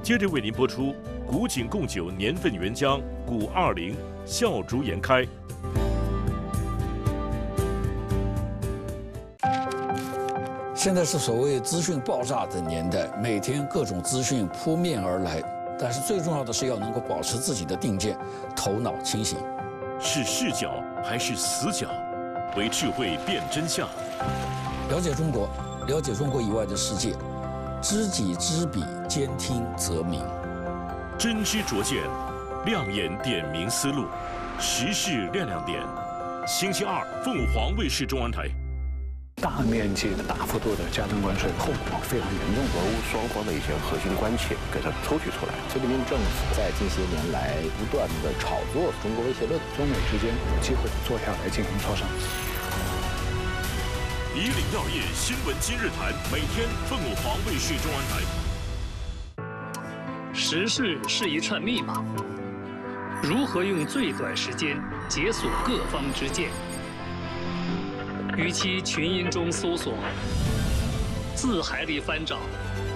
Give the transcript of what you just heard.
接着为您播出古井贡酒年份原浆古20笑逐颜开。 现在是所谓资讯爆炸的年代，每天各种资讯扑面而来，但是最重要的是要能够保持自己的定见，头脑清醒。 是视角还是死角？为智慧辨真相。 了解中国，了解中国以外的世界，知己知彼，兼听则明。 真知灼见，亮眼点明思路，时事亮亮点。星期二，凤凰卫视中文台。 大面积的、大幅度的加征关税，后果非常严重。 俄乌双方的一些核心关切给它抽取出来。 习近平政府在近些年来不断的炒作中国威胁论， 中美之间有机会坐下来进行磋商。 以岭药业新闻今日谈，每天凤凰卫视中文台。 时事是一串密码，如何用最短时间解锁各方之见？与其群音中搜索，字海里翻找，